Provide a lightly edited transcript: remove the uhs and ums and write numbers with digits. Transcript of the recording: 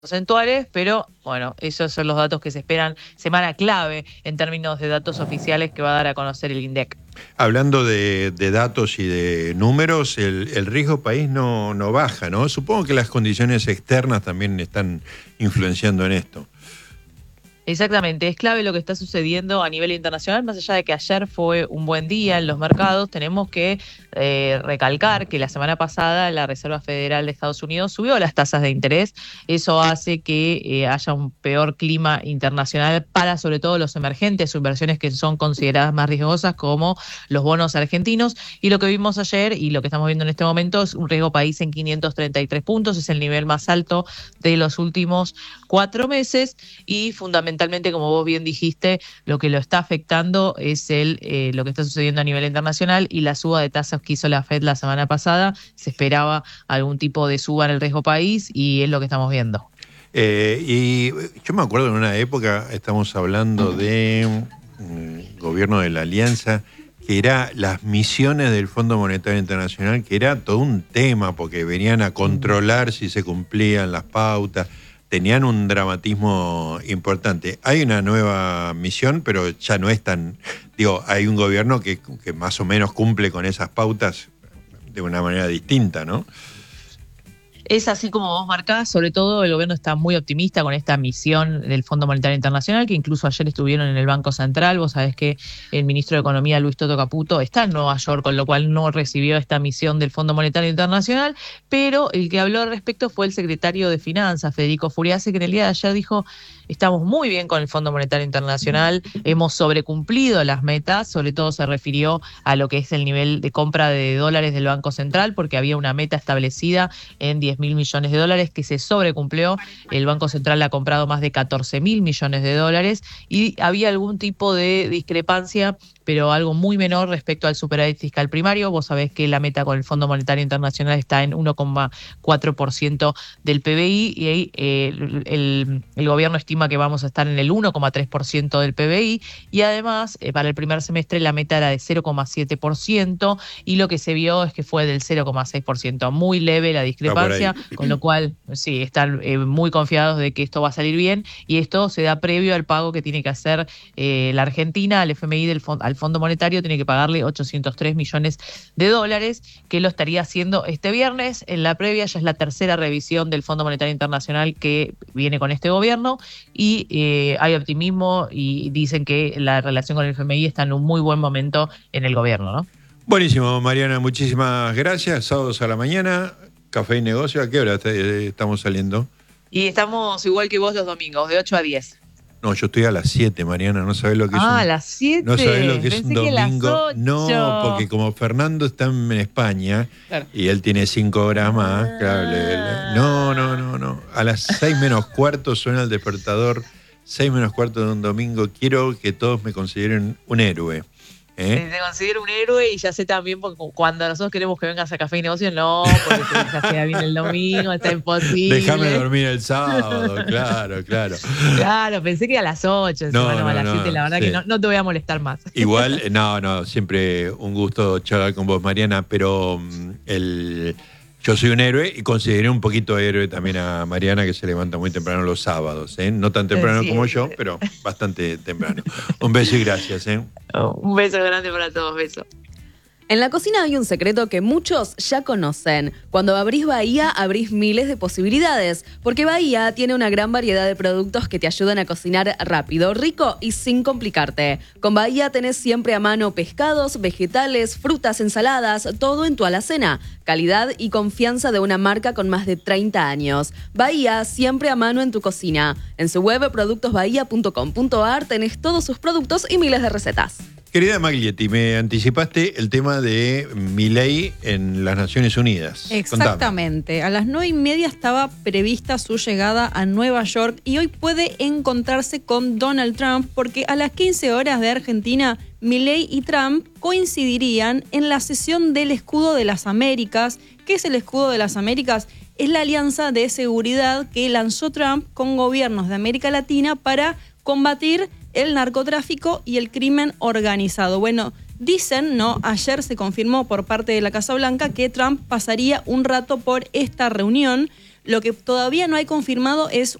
porcentuales, pero bueno, esos son los datos que se esperan, semana clave en términos de datos oficiales que va a dar a conocer el INDEC. Hablando de datos y de números, el riesgo país no baja, ¿no? Supongo que las condiciones externas también están influenciando en esto. Exactamente, es clave lo que está sucediendo a nivel internacional, más allá de que ayer fue un buen día en los mercados, tenemos que recalcar que la semana pasada la Reserva Federal de Estados Unidos subió las tasas de interés, eso hace que haya un peor clima internacional para sobre todo los emergentes o inversiones que son consideradas más riesgosas como los bonos argentinos, y lo que vimos ayer y lo que estamos viendo en este momento es un riesgo país en 533 puntos, es el nivel más alto de los últimos 4 meses y fundamentalmente, como vos bien dijiste, lo que lo está afectando es lo que está sucediendo a nivel internacional y la suba de tasas que hizo la Fed la semana pasada. Se esperaba algún tipo de suba en el riesgo país y es lo que estamos viendo. Y yo me acuerdo en una época, estamos hablando de gobierno de la Alianza, que era las misiones del Fondo Monetario Internacional, que era todo un tema porque venían a controlar si se cumplían las pautas. Tenían un dramatismo importante. Hay una nueva misión, pero ya no es tan... hay un gobierno que más o menos cumple con esas pautas de una manera distinta, ¿no? Es así como vos marcás, sobre todo el gobierno está muy optimista con esta misión del Fondo Monetario Internacional, que incluso ayer estuvieron en el Banco Central. Vos sabés que el ministro de Economía, Luis Toto Caputo, está en Nueva York, con lo cual no recibió esta misión del Fondo Monetario Internacional, pero el que habló al respecto fue el secretario de Finanzas, Federico Furiase, que en el día de ayer dijo: estamos muy bien con el Fondo Monetario Internacional, hemos sobrecumplido las metas, sobre todo se refirió a lo que es el nivel de compra de dólares del Banco Central, porque había una meta establecida en 10.000 millones de dólares que se sobrecumplió. El Banco Central ha comprado más de 14.000 millones de dólares y había algún tipo de discrepancia, pero algo muy menor respecto al superávit fiscal primario. Vos sabés que la meta con el Fondo Monetario Internacional está en 1,4% del PBI y ahí el gobierno estima que vamos a estar en el 1,3% del PBI y además para el primer semestre la meta era de 0,7% y lo que se vio es que fue del 0,6%, muy leve la discrepancia, con lo cual sí, están muy confiados de que esto va a salir bien y esto se da previo al pago que tiene que hacer la Argentina al FMI al Fondo Monetario, tiene que pagarle 803 millones de dólares, que lo estaría haciendo este viernes. En la previa ya es la tercera revisión del Fondo Monetario Internacional que viene con este gobierno y hay optimismo y dicen que la relación con el FMI está en un muy buen momento en el gobierno, ¿no? Buenísimo, Mariana, muchísimas gracias. Sábados a la mañana, Café y Negocio. ¿A qué hora estamos saliendo? Y estamos igual que vos los domingos, de 8 a 10. No, yo estoy a las 7, Mariana, no sabés lo que es a las 7. No sabés lo que es un domingo. Que a las 8. No, porque como Fernando está en España, claro, y él tiene 5 horas más, claro, no. A las 6 menos cuarto suena el despertador, 6 menos cuarto de un domingo. Quiero que todos me consideren un héroe. Te considero un héroe y ya sé también porque cuando nosotros queremos que vengas a Café y Negocio, no, porque ya sea bien el domingo, está imposible. Déjame dormir el sábado, claro. Claro, pensé que a las 8, a las 7, la verdad sí, que no te voy a molestar más. Igual, siempre un gusto charlar con vos, Mariana, pero yo soy un héroe y consideré un poquito héroe también a Mariana, que se levanta muy temprano los sábados, no tan temprano como yo, pero bastante temprano. Un beso y gracias. Un beso grande para todos, beso. En la cocina hay un secreto que muchos ya conocen. Cuando abrís Bahía, abrís miles de posibilidades, porque Bahía tiene una gran variedad de productos que te ayudan a cocinar rápido, rico y sin complicarte. Con Bahía tenés siempre a mano pescados, vegetales, frutas, ensaladas, todo en tu alacena. Calidad y confianza de una marca con más de 30 años. Bahía, siempre a mano en tu cocina. En su web, productosbahía.com.ar, tenés todos sus productos y miles de recetas. Querida Maglietti, me anticipaste el tema de Milei en las Naciones Unidas. Exactamente. Contame. A las 9:30 estaba prevista su llegada a Nueva York y hoy puede encontrarse con Donald Trump porque a las 15 horas de Argentina, Milei y Trump coincidirían en la sesión del Escudo de las Américas. ¿Qué es el Escudo de las Américas? Es la alianza de seguridad que lanzó Trump con gobiernos de América Latina para combatir el narcotráfico y el crimen organizado. Bueno, dicen, ayer se confirmó por parte de la Casa Blanca que Trump pasaría un rato por esta reunión. Lo que todavía no hay confirmado es